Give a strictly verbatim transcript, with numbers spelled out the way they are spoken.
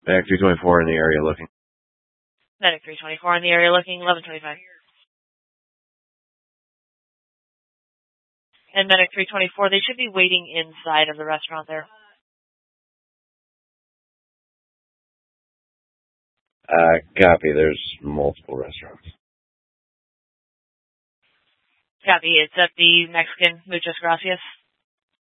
Medic three twenty-four in the area looking. Medic three twenty-four in the area looking, eleven twenty-five. And Medic three twenty-four, they should be waiting inside of the restaurant there. Uh, copy. There's multiple restaurants. Copy. It's at the Mexican Muchas Gracias.